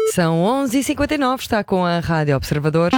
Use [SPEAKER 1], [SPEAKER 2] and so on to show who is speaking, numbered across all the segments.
[SPEAKER 1] São 11h59, está com a Rádio Observador.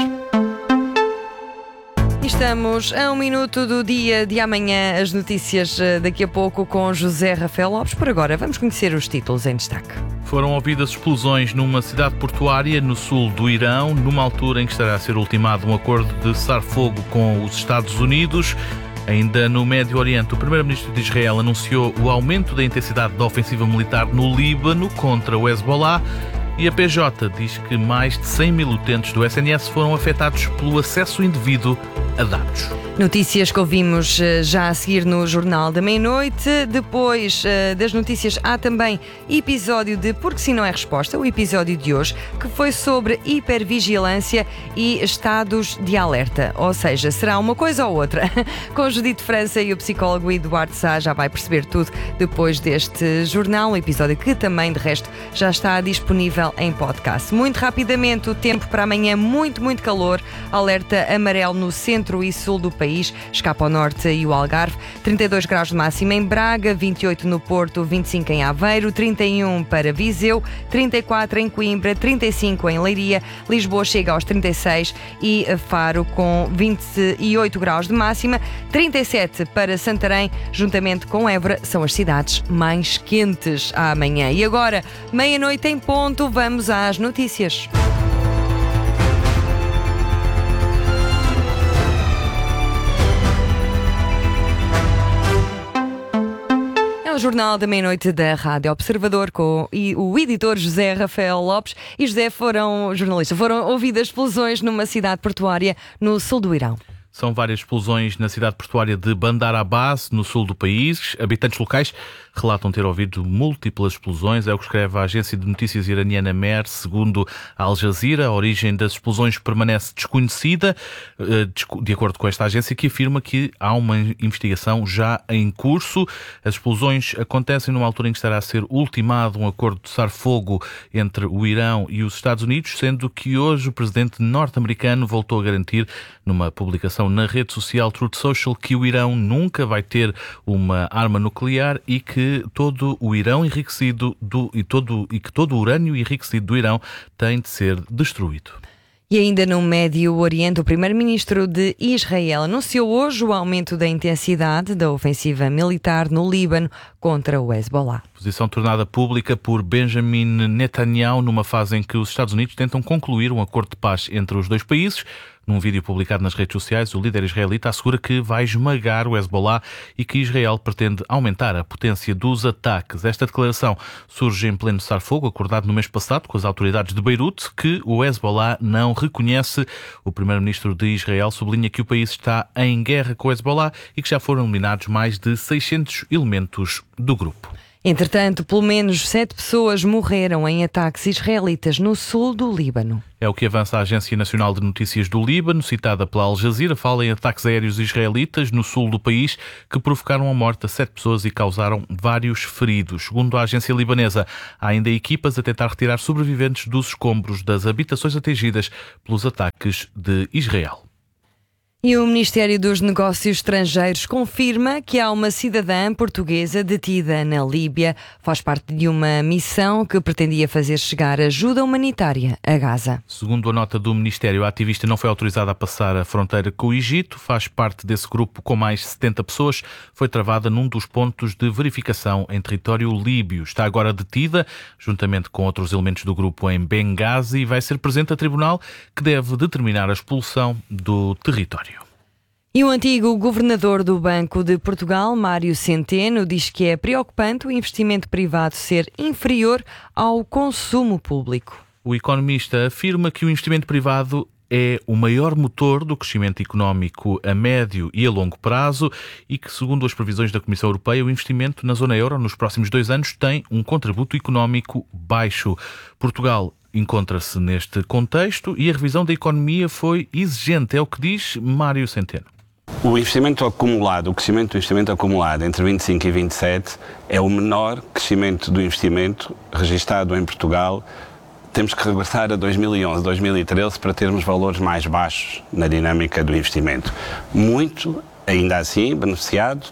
[SPEAKER 1] Estamos a 1 minuto do dia de amanhã. As notícias daqui a pouco com José Rafael Lopes. Por agora, vamos conhecer os títulos em destaque.
[SPEAKER 2] Foram ouvidas explosões numa cidade portuária no sul do Irão, numa altura em que estará a ser ultimado um acordo de cessar-fogo com os Estados Unidos. Ainda no Médio Oriente, o primeiro-ministro de Israel anunciou o aumento da intensidade da ofensiva militar no Líbano contra o Hezbollah. E a PJ diz que mais de 100 mil utentes do SNS foram afetados pelo acesso indevido a dados.
[SPEAKER 1] Notícias que ouvimos já a seguir no Jornal da Meia-Noite. Depois das notícias há também episódio de Porque Se Não É Resposta, o episódio de hoje, que foi sobre hipervigilância e estados de alerta. Ou seja, será uma coisa ou outra. Com Judite França e o psicólogo Eduardo Sá já vai perceber tudo depois deste jornal, um episódio que também, de resto, já está disponível em podcast. Muito rapidamente, o tempo para amanhã, muito calor. Alerta amarelo no centro e sul do país. Escapa ao norte e o Algarve. 32 graus de máxima em Braga, 28 no Porto, 25 em Aveiro, 31 para Viseu, 34 em Coimbra, 35 em Leiria, Lisboa chega aos 36 e Faro com 28 graus de máxima, 37 para Santarém, juntamente com Évora, são as cidades mais quentes amanhã. E agora, meia-noite em ponto, vamos às notícias. É o Jornal da Meia-Noite da Rádio Observador com o editor José Rafael Lopes. E José, foram ouvidas explosões numa cidade portuária no sul do Irão.
[SPEAKER 2] São várias explosões na cidade portuária de Bandar Abbas, no sul do país. Habitantes locais relatam ter ouvido múltiplas explosões. É o que escreve a agência de notícias iraniana MER. Segundo a Al Jazeera, a origem das explosões permanece desconhecida, de acordo com esta agência, que afirma que há uma investigação já em curso. As explosões acontecem numa altura em que estará a ser ultimado um acordo de cessar-fogo entre o Irão e os Estados Unidos, sendo que hoje o presidente norte-americano voltou a garantir, numa publicação na rede social Truth Social, que o Irão nunca vai ter uma arma nuclear e que todo o Irão enriquecido que todo o urânio enriquecido do Irão tem de ser destruído.
[SPEAKER 1] E ainda no Médio Oriente, o primeiro-ministro de Israel anunciou hoje o aumento da intensidade da ofensiva militar no Líbano contra o Hezbollah.
[SPEAKER 2] Posição tornada pública por Benjamin Netanyahu numa fase em que os Estados Unidos tentam concluir um acordo de paz entre os dois países. Num vídeo publicado nas redes sociais, o líder israelita assegura que vai esmagar o Hezbollah e que Israel pretende aumentar a potência dos ataques. Esta declaração surge em pleno cessar-fogo acordado no mês passado com as autoridades de Beirute, que o Hezbollah não reconhece. O primeiro-ministro de Israel sublinha que o país está em guerra com o Hezbollah e que já foram eliminados mais de 600 elementos do grupo.
[SPEAKER 1] Entretanto, pelo menos 7 pessoas morreram em ataques israelitas no sul do Líbano.
[SPEAKER 2] É o que avança a Agência Nacional de Notícias do Líbano, citada pela Al Jazeera, fala em ataques aéreos israelitas no sul do país que provocaram a morte a 7 pessoas e causaram vários feridos. Segundo a agência libanesa, há ainda equipas a tentar retirar sobreviventes dos escombros das habitações atingidas pelos ataques de Israel.
[SPEAKER 1] E o Ministério dos Negócios Estrangeiros confirma que há uma cidadã portuguesa detida na Líbia. Faz parte de uma missão que pretendia fazer chegar ajuda humanitária a Gaza.
[SPEAKER 2] Segundo a nota do Ministério, a ativista não foi autorizada a passar a fronteira com o Egito. Faz parte desse grupo com mais de 70 pessoas. Foi travada num dos pontos de verificação em território líbio. Está agora detida, juntamente com outros elementos do grupo, em Benghazi e vai ser presente a tribunal que deve determinar a expulsão do território.
[SPEAKER 1] E o antigo governador do Banco de Portugal, Mário Centeno, diz que é preocupante o investimento privado ser inferior ao consumo público.
[SPEAKER 2] O economista afirma que o investimento privado é o maior motor do crescimento económico a médio e a longo prazo e que, segundo as previsões da Comissão Europeia, o investimento na zona euro nos próximos 2 anos tem um contributo económico baixo. Portugal encontra-se neste contexto e a revisão da economia foi exigente, é o que diz Mário Centeno.
[SPEAKER 3] O investimento acumulado, o crescimento do investimento acumulado entre 25 e 27 é o menor crescimento do investimento registado em Portugal. Temos que regressar a 2011, 2013 para termos valores mais baixos na dinâmica do investimento. Muito, ainda assim, beneficiado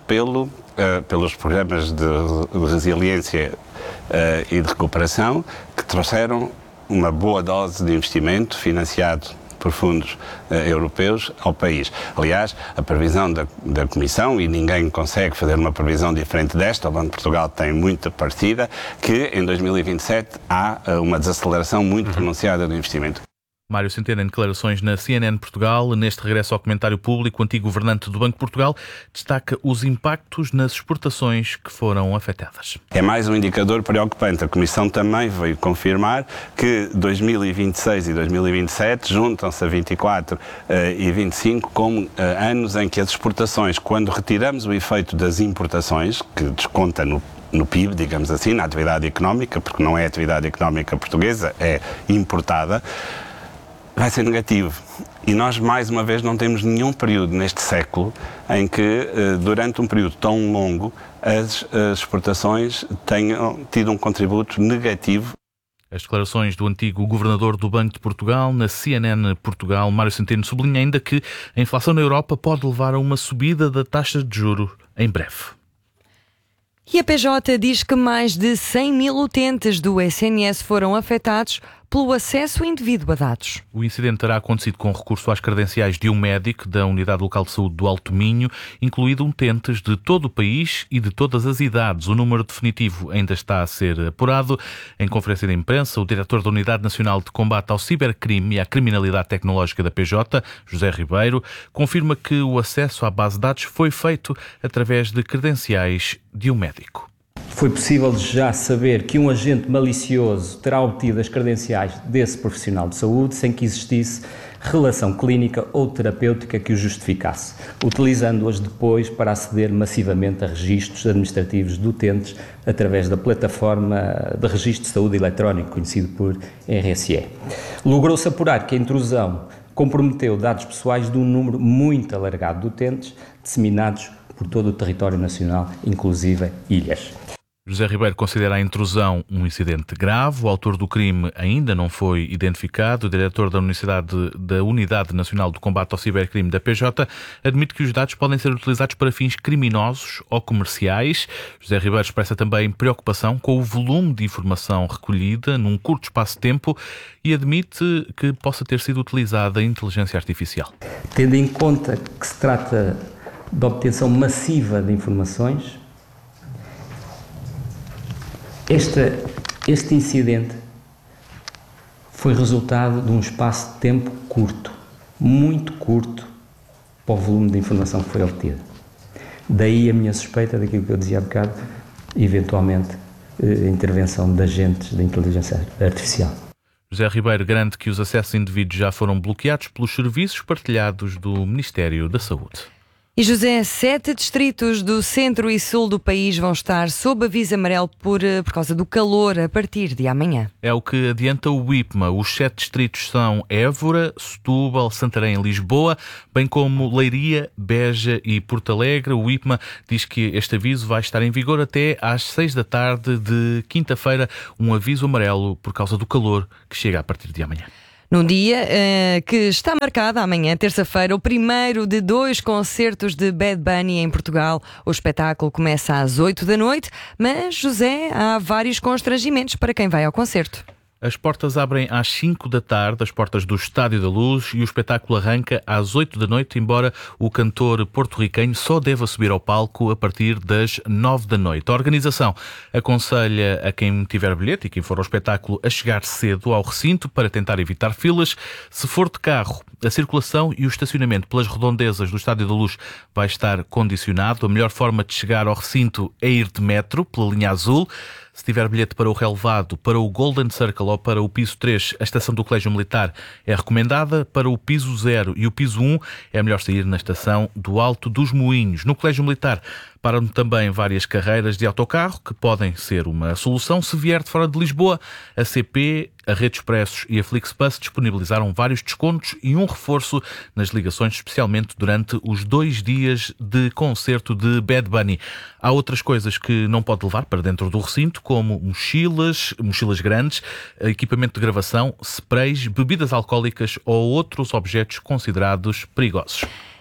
[SPEAKER 3] pelos programas de resiliência e de recuperação que trouxeram uma boa dose de investimento financiado por fundos europeus ao país. Aliás, a previsão da Comissão, e ninguém consegue fazer uma previsão diferente desta, o Banco de Portugal tem muita parecida, que em 2027 há uma desaceleração muito pronunciada do investimento.
[SPEAKER 2] Mário Centeno, em declarações na CNN Portugal, neste regresso ao comentário público, o antigo governante do Banco de Portugal destaca os impactos nas exportações que foram afetadas.
[SPEAKER 3] É mais um indicador preocupante. A Comissão também veio confirmar que 2026 e 2027 juntam-se a 24 e 25 como anos em que as exportações, quando retiramos o efeito das importações, que desconta no PIB, digamos assim, na atividade económica, porque não é atividade económica portuguesa, é importada, vai ser negativo. E nós, mais uma vez, não temos nenhum período neste século em que, durante um período tão longo, as exportações tenham tido um contributo negativo.
[SPEAKER 2] As declarações do antigo governador do Banco de Portugal na CNN Portugal, Mário Centeno, sublinha ainda que a inflação na Europa pode levar a uma subida da taxa de juros em breve.
[SPEAKER 1] E a PJ diz que mais de 100 mil utentes do SNS foram afetados pelo acesso indevido a dados.
[SPEAKER 2] O incidente terá acontecido com recurso às credenciais de um médico da Unidade Local de Saúde do Alto Minho, incluído utentes de todo o país e de todas as idades. O número definitivo ainda está a ser apurado. Em conferência de imprensa, o diretor da Unidade Nacional de Combate ao Cibercrime e à Criminalidade Tecnológica da PJ, José Ribeiro, confirma que o acesso à base de dados foi feito através de credenciais de um médico.
[SPEAKER 4] Foi possível já saber que um agente malicioso terá obtido as credenciais desse profissional de saúde sem que existisse relação clínica ou terapêutica que o justificasse, utilizando-as depois para aceder massivamente a registros administrativos de utentes através da plataforma de registro de saúde eletrónico, conhecido por RSE. Logrou-se apurar que a intrusão comprometeu dados pessoais de um número muito alargado de utentes, disseminados por todo o território nacional, inclusive ilhas.
[SPEAKER 2] José Ribeiro considera a intrusão um incidente grave. O autor do crime ainda não foi identificado. O diretor da Unidade Nacional de Combate ao Cibercrime da PJ admite que os dados podem ser utilizados para fins criminosos ou comerciais. José Ribeiro expressa também preocupação com o volume de informação recolhida num curto espaço de tempo e admite que possa ter sido utilizada a inteligência artificial.
[SPEAKER 4] Tendo em conta que se trata de obtenção massiva de informações, este incidente foi resultado de um espaço de tempo curto, muito curto, para o volume de informação que foi obtida. Daí a minha suspeita daquilo que eu dizia há bocado, eventualmente a intervenção de agentes da inteligência artificial.
[SPEAKER 2] José Ribeiro garante que os acessos indevidos já foram bloqueados pelos serviços partilhados do Ministério da Saúde.
[SPEAKER 1] E José, 7 distritos do centro e sul do país vão estar sob aviso amarelo por causa do calor a partir de amanhã.
[SPEAKER 2] É o que adianta o IPMA. Os 7 distritos são Évora, Setúbal, Santarém e Lisboa, bem como Leiria, Beja e Porto Alegre. O IPMA diz que este aviso vai estar em vigor até às 6 da tarde de quinta-feira, um aviso amarelo por causa do calor que chega a partir de amanhã.
[SPEAKER 1] Num dia que está marcado amanhã, terça-feira, o primeiro de 2 concertos de Bad Bunny em Portugal. O espetáculo começa às 8 da noite, mas, José, há vários constrangimentos para quem vai ao concerto.
[SPEAKER 2] As portas abrem às 5 da tarde, as portas do Estádio da Luz, e o espetáculo arranca às 8 da noite, embora o cantor porto-riquenho só deva subir ao palco a partir das 9 da noite. A organização aconselha a quem tiver bilhete e quem for ao espetáculo a chegar cedo ao recinto para tentar evitar filas. Se for de carro, a circulação e o estacionamento pelas redondezas do Estádio da Luz vai estar condicionado. A melhor forma de chegar ao recinto é ir de metro, pela linha azul. Se tiver bilhete para o relevado, para o Golden Circle ou para o piso 3, a estação do Colégio Militar é recomendada. Para o piso 0 e o piso 1 é melhor sair na estação do Alto dos Moinhos. No Colégio Militar param também várias carreiras de autocarro, que podem ser uma solução. Se vier de fora de Lisboa, a CP, a Rede Expressos e a Flixbus disponibilizaram vários descontos e um reforço nas ligações, especialmente durante os 2 dias de concerto de Bad Bunny. Há outras coisas que não pode levar para dentro do recinto, como mochilas grandes, equipamento de gravação, sprays, bebidas alcoólicas ou outros objetos considerados perigosos.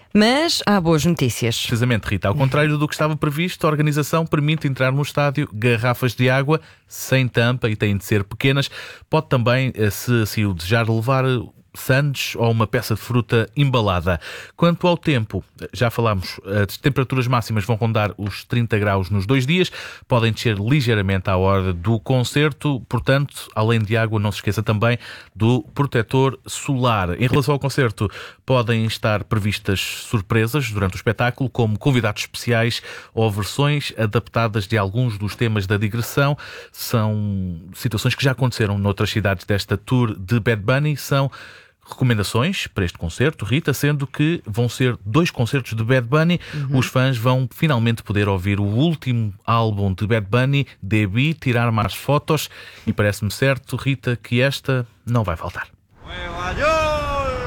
[SPEAKER 1] Mas há boas notícias.
[SPEAKER 2] Precisamente, Rita, ao contrário do que estava previsto, a organização permite entrar no estádio garrafas de água sem tampa e têm de ser pequenas. Pode também, se assim o desejar, levar sandes ou uma peça de fruta embalada. Quanto ao tempo, já falámos, as temperaturas máximas vão rondar os 30 graus nos 2 dias, podem descer ligeiramente à hora do concerto, portanto, além de água, não se esqueça também do protetor solar. Em relação ao concerto, podem estar previstas surpresas durante o espetáculo, como convidados especiais ou versões adaptadas de alguns dos temas da digressão. São situações que já aconteceram noutras cidades desta tour de Bad Bunny. São recomendações para este concerto, Rita, sendo que vão ser 2 concertos de Bad Bunny. Os fãs vão finalmente poder ouvir o último álbum de Bad Bunny, Debí tirar mais fotos, e parece-me certo, Rita, que esta não vai faltar.